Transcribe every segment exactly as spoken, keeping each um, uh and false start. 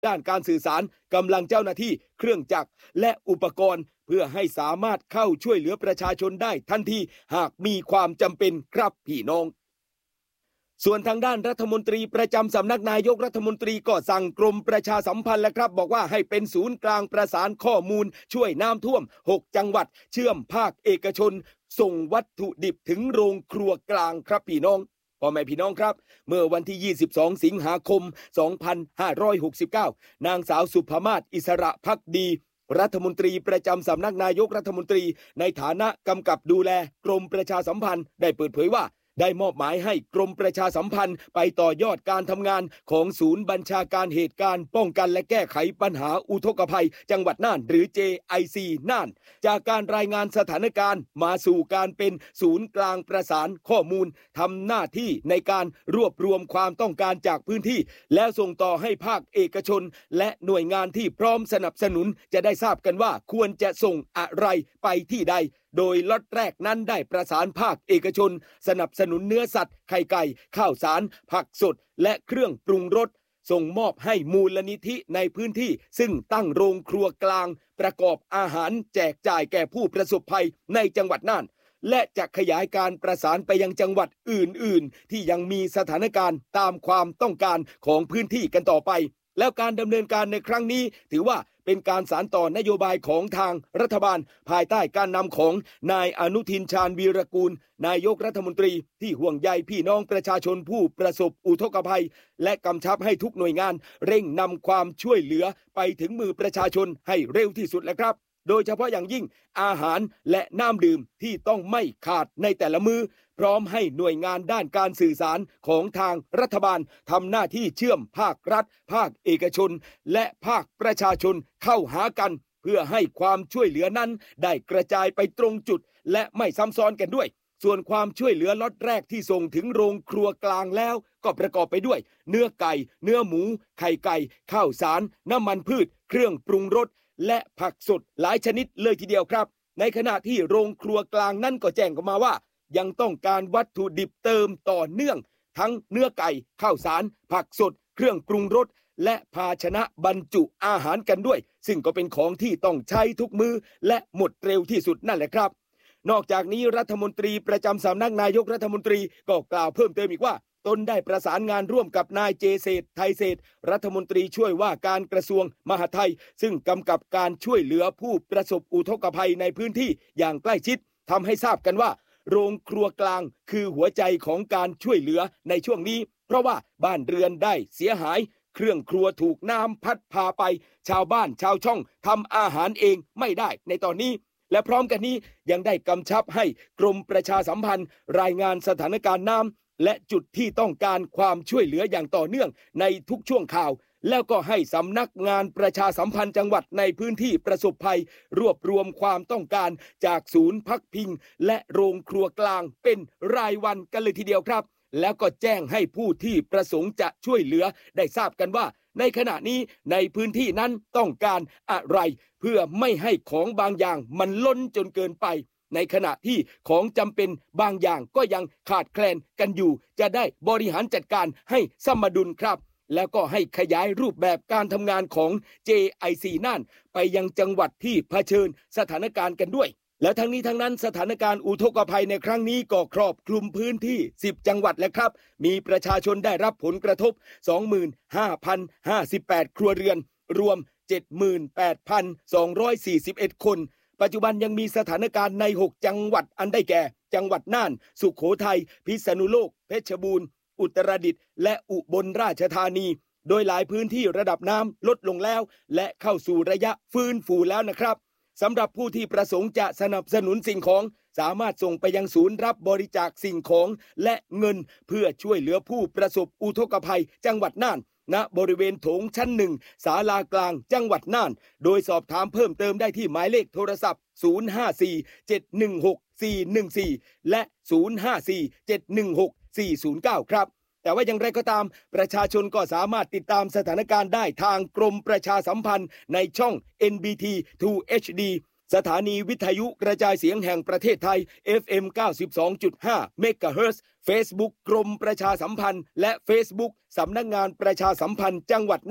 ด้านการสื่อสารกำลังเจ้าหน้าที่เครื่องจักรและอุปกรณ์เพื่อให้สามารถเข้าช่วยเหลือประชาชนได้ทันทีหากมีความจำเป็นครับพี่น้องส่วนทางด้านรัฐมนตรีประจำสำนักนายกรัฐมนตรีก็สั่งกรมประชาสัมพันธ์แล้วครับบอกว่าให้เป็นศูนย์กลางประสานข้อมูลช่วยน้ำท่วมหกจังหวัดเชื่อมภาคเอกชนส่งวัตถุดิบถึงโรงครัวกลางครับพี่น้องพ่อแม่พี่น้องครับเมื่อวันที่ยี่สิบสองสิงหาคมสองพันห้าร้อยหกสิบเก้านางสาวสุภมาศอิสระภักดีรัฐมนตรีประจำสำนักนายกรัฐมนตรีในฐานะกำกับดูแลกรมประชาสัมพันธ์ได้เปิดเผยว่าได้มอบหมายให้กรมประชาสัมพันธ์ไปต่อยอดการทำงานของศูนย์บัญชาการเหตุการณ์ป้องกันและแก้ไขปัญหาอุทกภัยจังหวัดน่านหรือ เจ ไอ ซี น่านจากการรายงานสถานการณ์มาสู่การเป็นศูนย์กลางประสานข้อมูลทำหน้าที่ในการรวบรวมความต้องการจากพื้นที่แล้วส่งต่อให้ภาคเอกชนและหน่วยงานที่พร้อมสนับสนุนจะได้ทราบกันว่าควรจะส่งอะไรไปที่ใดโดยล็อตแรกนั้นได้ประสานภาคเอกชนสนับสนุนเนื้อสัตว์ไข่ไก่ข้าวสารผักสดและเครื่องปรุงรสส่งมอบให้มูลนิธิในพื้นที่ซึ่งตั้งโรงครัวกลางประกอบอาหารแจกจ่ายแก่ผู้ประสบภัยในจังหวัดน่านและจะขยายการประสานไปยังจังหวัดอื่นๆที่ยังมีสถานการณ์ตามความต้องการของพื้นที่กันต่อไปแล้วการดำเนินการในครั้งนี้ถือว่าเป็นการสานต่อนโยบายของทางรัฐบาลภายใต้การนำของนายอนุทินชาญวีรกูลนายกรัฐมนตรีที่ห่วงใยพี่น้องประชาชนผู้ประสบอุทกภัยและกำชับให้ทุกหน่วยงานเร่งนำความช่วยเหลือไปถึงมือประชาชนให้เร็วที่สุดแล้วครับโดยเฉพาะอย่างยิ่งอาหารและน้ำดื่มที่ต้องไม่ขาดในแต่ละมื้อพร้อมให้หน่วยงานด้านการสื่อสารของทางรัฐบาลทำหน้าที่เชื่อมภาครัฐภาคเอกชนและภาคประชาชนเข้าหากันเพื่อให้ความช่วยเหลือนั้นได้กระจายไปตรงจุดและไม่ซ้ำซ้อนกันด้วยส่วนความช่วยเหลือล็อตแรกที่ส่งถึงโรงครัวกลางแล้วก็ประกอบไปด้วยเนื้อไก่เนื้อหมูไข่ไก่ข้าวสารน้ำมันพืชเครื่องปรุงรสและผักสดหลายชนิดเลยทีเดียวครับในขณะที่โรงครัวกลางนั้นก็แจ้งออกมาว่ายังต้องการวัตถุดิบเติมต่อเนื่องทั้งเนื้อไก่ข้าวสารผักสดเครื่องปรุงรสและภาชนะบรรจุอาหารกันด้วยซึ่งก็เป็นของที่ต้องใช้ทุกมื้อและหมดเร็วที่สุดนั่นแหละครับนอกจากนี้รัฐมนตรีประจำสำนักนายกรัฐมนตรีก็กล่าวเพิ่มเติมอีกว่าตนได้ประสานงานร่วมกับนายเจเศรษฐ์ไทยเศรษฐ์รัฐมนตรีช่วยว่าการกระทรวงมหาดไทยซึ่งกำกับการช่วยเหลือผู้ประสบอุทกภัยในพื้นที่อย่างใกล้ชิดทำให้ทราบกันว่าโรงครัวกลางคือหัวใจของการช่วยเหลือในช่วงนี้เพราะว่าบ้านเรือนได้เสียหายเครื่องครัวถูกน้ำพัดพาไปชาวบ้านชาวช่องทำอาหารเองไม่ได้ในตอนนี้และพร้อมกันนี้ยังได้กำชับให้กรมประชาสัมพันธ์รายงานสถานการณ์น้ำและจุดที่ต้องการความช่วยเหลืออย่างต่อเนื่องในทุกช่วงข่าวแล้วก็ให้สำนักงานประชาสัมพันธ์จังหวัดในพื้นที่ประสบภัยรวบรวมความต้องการจากศูนย์พักพิงและโรงครัวกลางเป็นรายวันกันเลยทีเดียวครับแล้วก็แจ้งให้ผู้ที่ประสงค์จะช่วยเหลือได้ทราบกันว่าในขณะนี้ในพื้นที่นั้นต้องการอะไรเพื่อไม่ให้ของบางอย่างมันล้นจนเกินไปในขณะที่ของจำเป็นบางอย่างก็ยังขาดแคลนกันอยู่จะได้บริหารจัดการให้สมดุลครับแล้วก็ให้ขยายรูปแบบการทำงานของ เจ ไอ ซี น่านไปยังจังหวัดที่เผชิญสถานการณ์กันด้วยและทั้งนี้ทั้งนั้นสถานการณ์อุทกภัยในครั้งนี้ก็ครอบคลุมพื้นที่สิบจังหวัดแล้วครับมีประชาชนได้รับผลกระทบ สองหมื่นห้าพันห้าสิบแปด ครัวเรือนรวม เจ็ดหมื่นแปดพันสองร้อยสี่สิบเอ็ด คนปัจจุบันยังมีสถานการณ์ในหกจังหวัดอันได้แก่จังหวัดน่านสุโขทัยพิษณุโลกเพชรบูรณ์อุตรดิตถ์และอุบลราชธานีโดยหลายพื้นที่ระดับน้ำลดลงแล้วและเข้าสู่ระยะฟื้นฟูแล้วนะครับสำหรับผู้ที่ประสงค์จะสนับสนุนสิ่งของสามารถส่งไปยังศูนย์รับบริจาคสิ่งของและเงินเพื่อช่วยเหลือผู้ประสบอุทกภัยจังหวัดน่านณบริเวณโถงชั้นหนึ่งศาลากลางจังหวัดน่านโดยสอบถามเพิ่มเติมได้ที่หมายเลขโทรศัพท์ศูนย์ ห้า สี่ เจ็ด หนึ่ง หก สี่ หนึ่ง สี่และศูนย์ ห้า สี่ เจ็ด หนึ่ง หก สี่ ศูนย์ เก้าครับแต่ว่าอย่างไรก็ตามประชาชนก็สามารถติดตามสถานการณ์ได้ทางกรมประชาสัมพันธ์ในช่อง เอ็น บี ที ทู เอช ดี สถานีวิทยุกระจายเสียงแห่งประเทศไทย เอฟ เอ็ม เก้าสิบสองจุดห้า เมกะเฮิรตซ์ Facebook กรมประชาสัมพันธ์และ Facebook สำนักงานประชาสัมพันธ์จังหวัดน่าน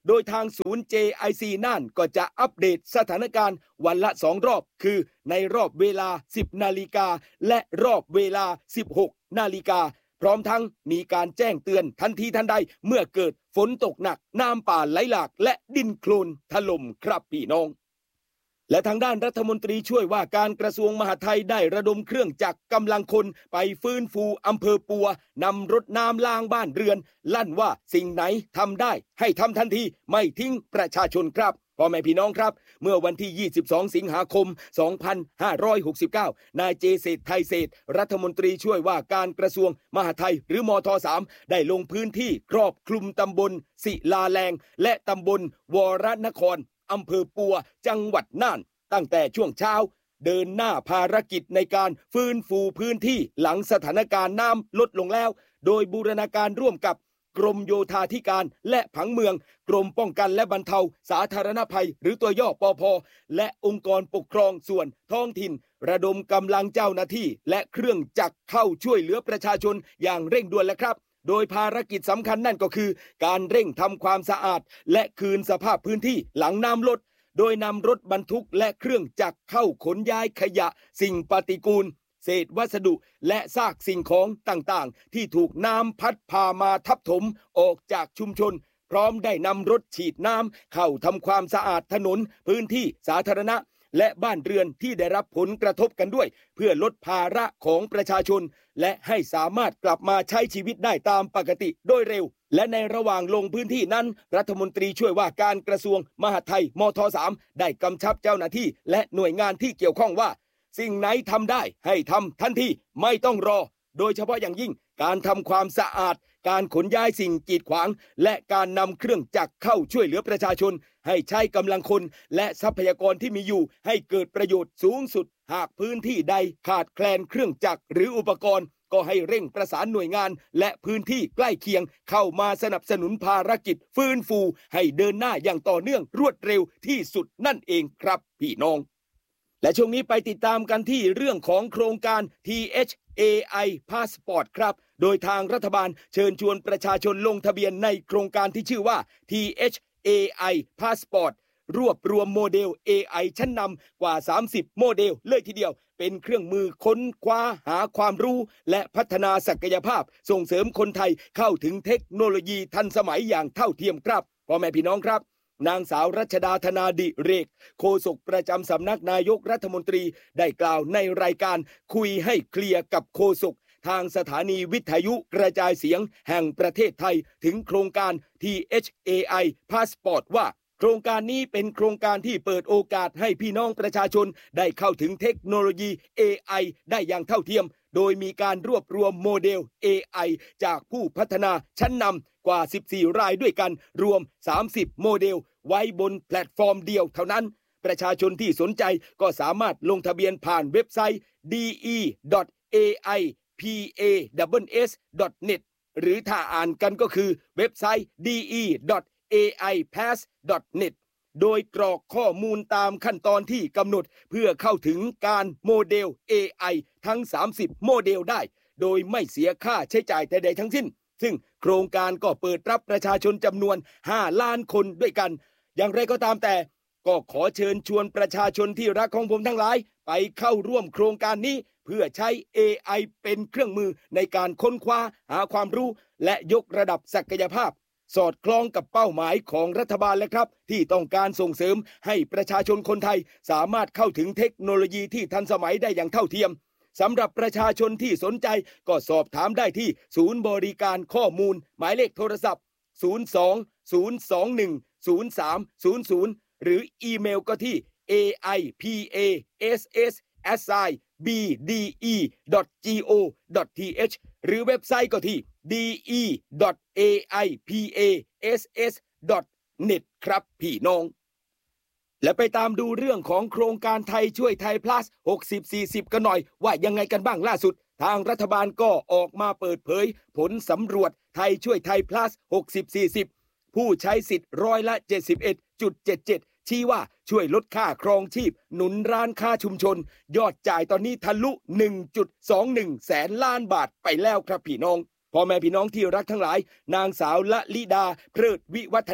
โดยทางศูนย์ เจ ไอ ซี น่านก็จะอัปเดตสถานการณ์วันละสองรอบคือในรอบเวลา สิบนาฬิกาและรอบเวลา สิบหกนาฬิกาพร้อมทั้งมีการแจ้งเตือนทันทีทันใดเมื่อเกิดฝนตกหนักน้ำป่าไหลหลากและดินโคลนถล่มครับพี่น้องและทางด้านรัฐมนตรีช่วยว่าการกระทรวงมหาดไทยได้ระดมเครื่องจักรกำลังคนไปฟื้นฟูอำเภอปัวนำรถน้ำล้างบ้านเรือนลั่นว่าสิ่งไหนทำได้ให้ทำทันทีไม่ทิ้งประชาชนครับพ่อแม่พี่น้องครับเมื่อวันที่ยี่สิบสองสิงหาคมสองพันห้าร้อยหกสิบเก้านายเจเศรษฐ์ไทยเศรษฐ์รัฐมนตรีช่วยว่าการกระทรวงมหาดไทยหรือมทสามได้ลงพื้นที่ครอบคลุมตำบลศิลาแรงและตำบลวรนครอำเภอปัวจังหวัดน่านตั้งแต่ช่วงเช้าเดินหน้าภารกิจในการฟื้นฟูพื้นที่หลังสถานการณ์น้ำลดลงแล้วโดยบูรณาการร่วมกับกรมโยธาธิการและผังเมืองกรมป้องกันและบรรเทาสาธารณภัยหรือตัวย่อปภและองค์กรปกครองส่วนท้องถิ่นระดมกำลังเจ้าหน้าที่และเครื่องจักรเข้าช่วยเหลือประชาชนอย่างเร่งด่วนแล้วครับโดยภารกิจสำคัญนั่นก็คือการเร่งทำความสะอาดและคืนสภาพพื้นที่หลังน้ำลดโดยนำรถบรรทุกและเครื่องจักรเข้าขนย้ายขยะสิ่งปฏิกูลเศษวัสดุและซากสิ่งของต่างๆที่ถูกน้ำพัดพามาทับถมออกจากชุมชนพร้อมได้นำรถฉีดน้ำเข้าทำความสะอาดถนนพื้นที่สาธารณะและบ้านเรือนที่ได้รับผลกระทบกันด้วยเพื่อลดภาระของประชาชนและให้สามารถกลับมาใช้ชีวิตได้ตามปกติโดยเร็วและในระหว่างลงพื้นที่นั้นรัฐมนตรีช่วยว่าการกระทรวงมหาดไทยมทสามได้กำชับเจ้าหน้าที่และหน่วยงานที่เกี่ยวข้องว่าสิ่งไหนทำได้ให้ทำทันทีไม่ต้องรอโดยเฉพาะอย่างยิ่งการทำความสะอาดการขนย้ายสิ่งกีดขวางและการนำเครื่องจักรเข้าช่วยเหลือประชาชนให้ใช้กำลังคนและทรัพยากรที่มีอยู่ให้เกิดประโยชน์สูงสุดหากพื้นที่ใดขาดแคลนเครื่องจักรหรืออุปกรณ์ก็ให้เร่งประสานหน่วยงานและพื้นที่ใกล้เคียงเข้ามาสนับสนุนภารกิจฟื้นฟูให้เดินหน้าอย่างต่อเนื่องรวดเร็วที่สุดนั่นเองครับพี่น้องและช่วงนี้ไปติดตามกันที่เรื่องของโครงการ ที เอช เอ ไอ Passport ครับโดยทางรัฐบาลเชิญชวนประชาชนลงทะเบียนในโครงการที่ชื่อว่า ที เอช เอ ไอ Passport รวบรวมโมเดล เอ ไอ ชั้นนำกว่าสามสิบโมเดลเลยทีเดียวเป็นเครื่องมือค้นคว้าหาความรู้และพัฒนาศักยภาพส่งเสริมคนไทยเข้าถึงเทคโนโลยีทันสมัยอย่างเท่าเทียมครับพ่อแม่พี่น้องครับนางสาวรัชดาธนาดิเรกโฆษกประจำสำนักนายกรัฐมนตรีได้กล่าวในรายการคุยให้เคลียร์กับโฆษกทางสถานีวิทยุกระจายเสียงแห่งประเทศไทยถึงโครงการ ที เอช เอ ไอ Passport ว่าโครงการนี้เป็นโครงการที่เปิดโอกาสให้พี่น้องประชาชนได้เข้าถึงเทคโนโลยี เอ ไอ ได้อย่างเท่าเทียมโดยมีการรวบรวมโมเดล เอ ไอ จากผู้พัฒนาชั้นนำกว่าสิบสี่รายด้วยกันรวมสามสิบโมเดลไว้บนแพลตฟอร์มเดียวเท่านั้นประชาชนที่สนใจก็สามารถลงทะเบียนผ่านเว็บไซต์ ดี อี ดอท เอ ไอ พี เอ เอส เอส ดอท เน็ต หรือถ้าอ่านกันก็คือเว็บไซต์ ดี อี ดอท เอ ไอ พาส ดอท เน็ต โดยกรอกข้อมูลตามขั้นตอนที่กำหนดเพื่อเข้าถึงการโมเดล เอ ไอ ทั้งสามสิบโมเดลได้โดยไม่เสียค่าใช้จ่ายใดๆทั้งสิ้นซึ่งโครงการก็เปิดรับประชาชนจำนวนห้าล้านคนด้วยกันอย่างไรก็ตามแต่ก็ขอเชิญชวนประชาชนที่รักของผมทั้งหลายไปเข้าร่วมโครงการนี้เพื่อใช้ เอ ไอ เป็นเครื่องมือในการค้นคว้าหาความรู้และยกระดับศักยภาพสอดคล้องกับเป้าหมายของรัฐบาลและครับที่ต้องการส่งเสริมให้ประชาชนคนไทยสามารถเข้าถึงเทคโนโลยีที่ทันสมัยได้อย่างเท่าเทียมสำหรับประชาชนที่สนใจก็สอบถามได้ที่ศูนย์บริการข้อมูลหมายเลขโทรศัพท์ศูนย์ สอง ศูนย์ สอง หนึ่ง ศูนย์ สาม ศูนย์ ศูนย์หรืออีเมลก็ที่ เอ ไอ พี เอ เอส เอส แอท ไซน์ บี ดี อี ดอท จี โอ ดอท ที เอช หรือเว็บไซต์ก็ที่ ดี อี ดอท เอ ไอ พี เอ เอส เอส ดอท เน็ต ครับพี่น้องและไปตามดูเรื่องของโครงการไทยช่วยไทย plus หกสิบ สี่สิบ กันหน่อยว่ายังไงกันบ้างล่าสุดทางรัฐบาลก็ออกมาเปิดเผยผลสำรวจไทยช่วยไทย plus หกสิบ สี่สิบ ผู้ใช้สิทธิ์ร้อยละ เจ็ดสิบเอ็ดจุดเจ็ดเจ็ด ชี้ว่าช่วยลดค่าครองชีพหนุนร้านค้าชุมชนยอดจ่ายตอนนี้ทะลุ หนึ่งจุดสองหนึ่ง แสนล้านบาทไปแล้วครับพี่น้องพ่อแม่พี่น้องที่รักทั้งหลายนางสาวละลิดาเพลิดวิวัฒนา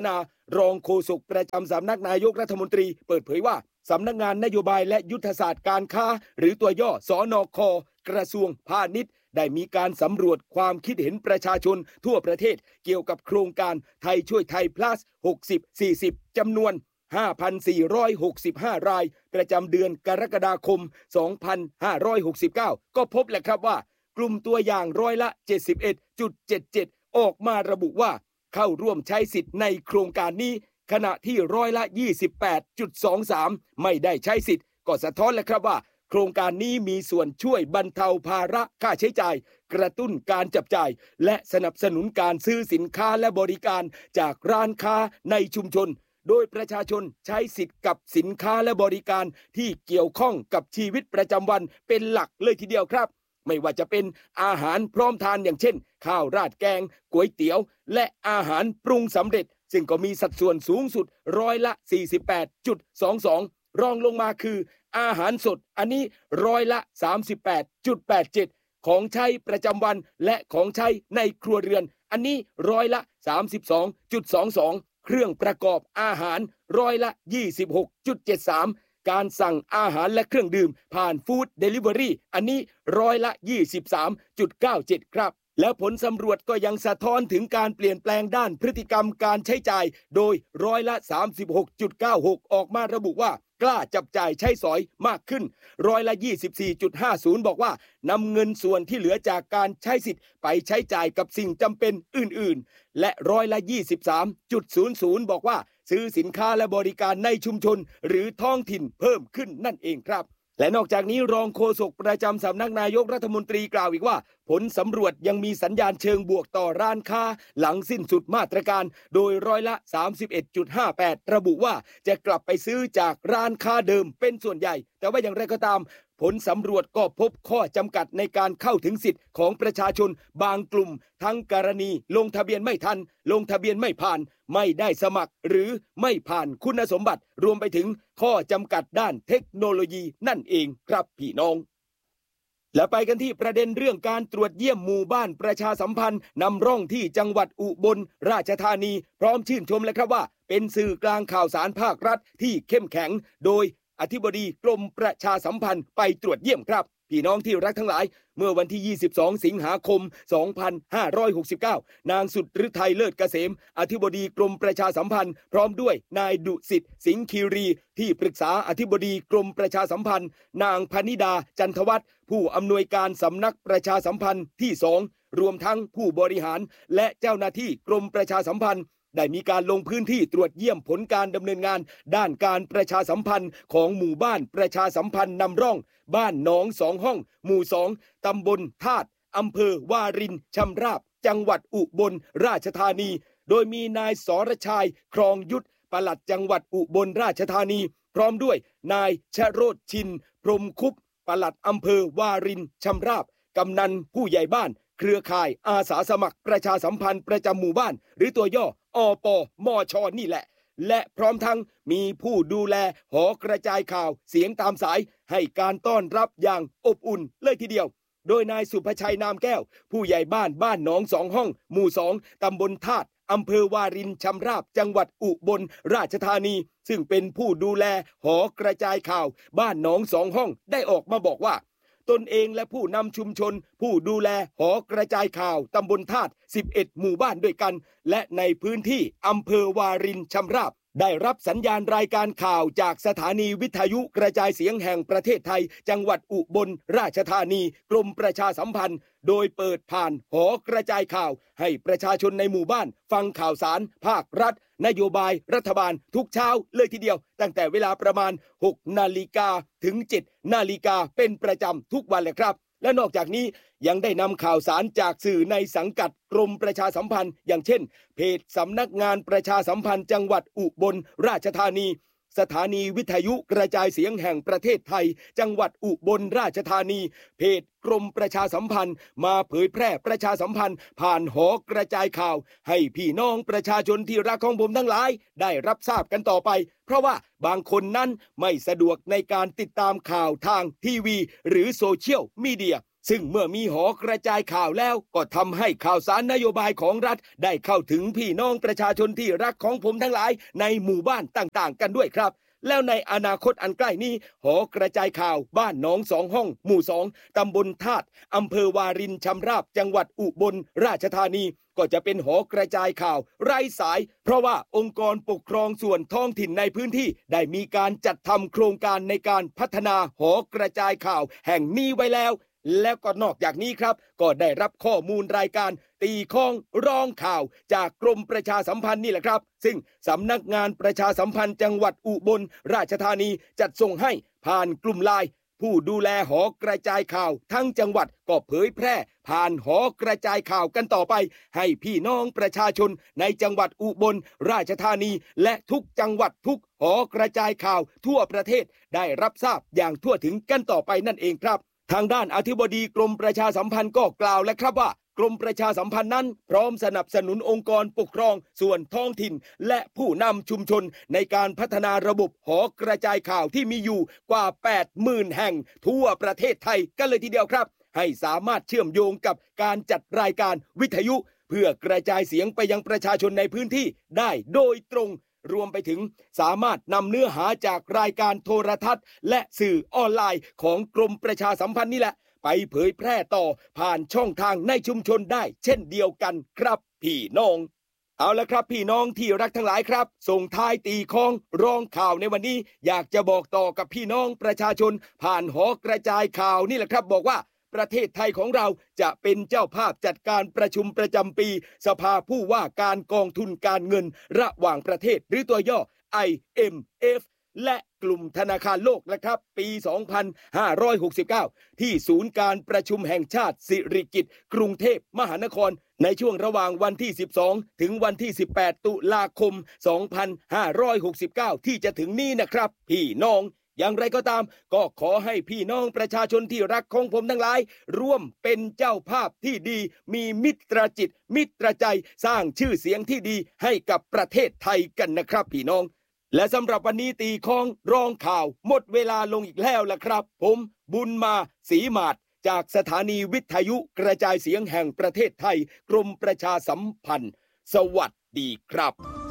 รองโฆษกประจำสำนักนายกรัฐมนตรีเปิดเผยว่าสำนักงานนโยบายและยุทธศาสตร์การค้าหรือตัวย่อสนค.กระทรวงพาณิชย์ได้มีการสำรวจความคิดเห็นประชาชนทั่วประเทศเกี่ยวกับโครงการไทยช่วยไทย plus หกสิบ สี่สิบ จำนวน ห้าพันสี่ร้อยหกสิบห้า รายประจำเดือนกรกฎาคม สองพันห้าร้อยหกสิบเก้า ก็พบแหละครับว่ากลุ่มตัวอย่างร้อยละ เจ็ดสิบเอ็ดจุดเจ็ดเจ็ด ออกมาระบุว่าเข้าร่วมใช้สิทธิ์ในโครงการนี้ขณะที่ร้อยละ ยี่สิบแปดจุดสองสาม ไม่ได้ใช้สิทธิ์ก็สะท้อนแหละครับว่าโครงการนี้มีส่วนช่วยบรรเทาภาระค่าใช้จ่ายกระตุ้นการจับจ่ายและสนับสนุนการซื้อสินค้าและบริการจากร้านค้าในชุมชนโดยประชาชนใช้สิทธิ์กับสินค้าและบริการที่เกี่ยวข้องกับชีวิตประจำวันเป็นหลักเลยทีเดียวครับไม่ว่าจะเป็นอาหารพร้อมทานอย่างเช่นข้าวราดแกงก๋วยเตี๋ยวและอาหารปรุงสำเร็จซึ่งก็มีสัดส่วนสูงสุดร้อยละ สี่สิบแปดจุดสองสอง รองลงมาคืออาหารสดอันนี้ร้อยละ สามสิบแปดจุดแปดเจ็ด ของใช้ประจำวันและของใช้ในครัวเรือนอันนี้ร้อยละ สามสิบสองจุดสองสอง เครื่องประกอบอาหารร้อยละ ยี่สิบหกจุดเจ็ดสาม การสั่งอาหารและเครื่องดื่มผ่านฟู้ดเดลิเวอรี่อันนี้ร้อยละ ยี่สิบสามจุดเก้าเจ็ด ครับและผลสำรวจก็ยังสะท้อนถึงการเปลี่ยนแปลงด้านพฤติกรรมการใช้จ่ายโดยร้อยละ สามสิบหกจุดเก้าหก ออกมาระบุว่ากล้าจับจ่ายใช้สอยมากขึ้นร้อยละ ยี่สิบสี่จุดห้าศูนย์ บอกว่านำเงินส่วนที่เหลือจากการใช้สิทธิ์ไปใช้จ่ายกับสิ่งจำเป็นอื่นๆและร้อยละ ยี่สิบสามจุดศูนย์ศูนย์ บอกว่าซื้อสินค้าและบริการในชุมชนหรือท้องถิ่นเพิ่มขึ้นนั่นเองครับและนอกจากนี้รองโฆษกประจำสำนักนายกรัฐมนตรีกล่าวอีกว่าผลสำรวจยังมีสัญญาณเชิงบวกต่อร้านค้าหลังสิ้นสุดมาตรการโดยร้อยละ สามสิบเอ็ดจุดห้าแปด ระบุว่าจะกลับไปซื้อจากร้านค้าเดิมเป็นส่วนใหญ่แต่ว่าอย่างไรก็ตามผลสำรวจก็พบข้อจำกัดในการเข้าถึงสิทธิ์ของประชาชนบางกลุ่มทั้งกรณีลงทะเบียนไม่ทันลงทะเบียนไม่ผ่านไม่ได้สมัครหรือไม่ผ่านคุณสมบัติรวมไปถึงข้อจำกัดด้านเทคโนโลยีนั่นเองครับพี่น้องและไปกันที่ประเด็นเรื่องการตรวจเยี่ยมหมู่บ้านประชาสัมพันธ์นำร่องที่จังหวัดอุบลราชธานีพร้อมชื่นชมเลยครับว่าเป็นสื่อกลางข่าวสารภาครัฐที่เข้มแข็งโดยอธิบดีกรมประชาสัมพันธ์ไปตรวจเยี่ยมครับพี่น้องที่รักทั้งหลายเมื่อวันที่ยี่สิบสองสิงหาคมสองพันห้าร้อยหกสิบเก้านางสุดฤทัยเลิศเกษมอธิบดีกรมประชาสัมพันธ์พร้อมด้วยนายดุสิตสิงห์คีรีที่ปรึกษาอธิบดีกรมประชาสัมพันธ์นางพนิดาจันทวัฒน์ผู้อำนวยการสำนักประชาสัมพันธ์ที่สองรวมทั้งผู้บริหารและเจ้าหน้าที่กรมประชาสัมพันธ์ได้มีการลงพื้นที่ตรวจเยี่ยมผลการดำเนินงานด้านการประชาสัมพันธ์ของหมู่บ้านประชาสัมพันธ์นำร่องบ้านหนองสองห้องหมู่สองตำบลธาตุอำเภอวารินชำราบจังหวัดอุบลราชธานีโดยมีนายสรชัยครองยุทธปลัดจังหวัดอุบลราชธานีพร้อมด้วยนายชโรจน์ชินพรหมคุปปลัดอำเภอวารินชำราบกำนันผู้ใหญ่บ้านเครือข่ายอาสาสมัครประชาสัมพันธ์ประจำหมู่บ้านหรือตัวย่ออปมชนี่แหละและพร้อมทั้งมีผู้ดูแลหอกระจายข่าวเสียงตามสายให้การต้อนรับอย่างอบอุ่นเลยทีเดียวโดยนายสุภชัยนามแก้วผู้ใหญ่บ้านบ้านหนองสองห้องหมู่สองตำบลธาตุอำเภอวารินชำราบจังหวัดอุบลราชธานีซึ่งเป็นผู้ดูแลหอกระจายข่าวบ้านหนองสองห้องได้ออกมาบอกว่าตนเองและผู้นำชุมชนผู้ดูแลหอกระจายข่าวตำบลธาตุสิบเอ็ดหมู่บ้านด้วยกันและในพื้นที่อำเภอวารินชำราบได้รับสัญญาณรายการข่าวจากสถานีวิทยุกระจายเสียงแห่งประเทศไทยจังหวัดอุบลราชธานีกรมประชาสัมพันธ์โดยเปิดผ่านหอกระจายข่าวให้ประชาชนในหมู่บ้านฟังข่าวสารภาครัฐนโยบายรัฐบาลทุกเช้าเลยทีเดียวตั้งแต่เวลาประมาณหกนาฬิกาถึงเจ็ดนาฬิกาเป็นประจำทุกวันเลยครับและนอกจากนี้ยังได้นำข่าวสารจากสื่อในสังกัดกรมประชาสัมพันธ์อย่างเช่นเพจสำนักงานประชาสัมพันธ์จังหวัดอุบลราชธานีสถานีวิทยุกระจายเสียงแห่งประเทศไทยจังหวัดอุบลราชธานีเพจกรมประชาสัมพันธ์มาเผยแพร่ประชาสัมพันธ์ผ่านหอกระจายข่าวให้พี่น้องประชาชนที่รักของผมทั้งหลายได้รับทราบกันต่อไปเพราะว่าบางคนนั้นไม่สะดวกในการติดตามข่าวทางทีวีหรือโซเชียลมีเดียซึ่งเมื่อมีหอกระจายข่าวแล้วก็ทำให้ข่าวสารนโยบายของรัฐได้เข้าถึงพี่น้องประชาชนที่รักของผมทั้งหลายในหมู่บ้านต่างๆกันด้วยครับแล้วในอนาคตอันใกล้นี้หอกระจายข่าวบ้านหนองสองห้องหมู่สองตำบลธาตุอำเภอวารินชำราบจังหวัดอุบลราชธานีก็จะเป็นหอกระจายข่าวไร้สายเพราะว่าองค์กรปกครองส่วนท้องถิ่นในพื้นที่ได้มีการจัดทำโครงการในการพัฒนาหอกระจายข่าวแห่งนี้ไว้แล้วแล้วก็นอกจากนี้ครับก็ได้รับข้อมูลรายการตีข้องร้องข่าวจากกรมประชาสัมพันธ์นี่แหละครับซึ่งสำนักงานประชาสัมพันธ์จังหวัดอุบลราชธานีจัดส่งให้ผ่านกลุ่มไลน์ผู้ดูแลหอกระจายข่าวทั้งจังหวัดก็เผยแพร่ผ่านหอกระจายข่าวกันต่อไปให้พี่น้องประชาชนในจังหวัดอุบลราชธานีและทุกจังหวัดทุกหอกระจายข่าวทั่วประเทศได้รับทราบอย่างทั่วถึงกันต่อไปนั่นเองครับทางด้านอธิบดีกรมประชาสัมพันธ์ก็กล่าวแล้วครับว่ากรมประชาสัมพันธ์นั้นพร้อมสนับสนุนองค์กรปกครองส่วนท้องถิ่นและผู้นำชุมชนในการพัฒนาระบบหอกระจายข่าวที่มีอยู่กว่า แปดหมื่น แห่งทั่วประเทศไทยกันเลยทีเดียวครับให้สามารถเชื่อมโยงกับการจัดรายการวิทยุเพื่อกระจายเสียงไปยังประชาชนในพื้นที่ได้โดยตรงรวมไปถึงสามารถนำเนื้อหาจากรายการโทรทัศน์และสื่อออนไลน์ของกรมประชาสัมพันธ์นี่แหละไปเผยแพร่ต่อผ่านช่องทางในชุมชนได้เช่นเดียวกันครับพี่น้องเอาละครับพี่น้องที่รักทั้งหลายครับส่งท้ายตีข้องร้องข่าวในวันนี้อยากจะบอกต่อกับพี่น้องประชาชนผ่านหอกระจายข่าวนี่แหละครับบอกว่าประเทศไทยของเราจะเป็นเจ้าภาพจัดการประชุมประจำปีสภาผู้ว่าการกองทุนการเงินระหว่างประเทศหรือตัวย่อ ไอ เอ็ม เอฟ และกลุ่มธนาคารโลกนะครับปี สองพันห้าร้อยหกสิบเก้า ที่ศูนย์การประชุมแห่งชาติสิริกิติ์กรุงเทพมหานครในช่วงระหว่างวันที่ สิบสอง ถึงวันที่ สิบแปด ตุลาคม สองพันห้าร้อยหกสิบเก้า ที่จะถึงนี้นะครับพี่น้องอย่างไรก็ตามก็ขอให้พี่น้องประชาชนที่รักของผมทั้งหลายร่วมเป็นเจ้าภาพที่ดีมีมิตรจิตมิตรใจสร้างชื่อเสียงที่ดีให้กับประเทศไทยกันนะครับพี่น้องและสำหรับวันนี้ตีข้องร้องข่าวหมดเวลาลงอีกแล้วล่ะครับผมบุญมาศรีมาศจากสถานีวิทยุกระจายเสียงแห่งประเทศไทยกรมประชาสัมพันธ์สวัสดีครับ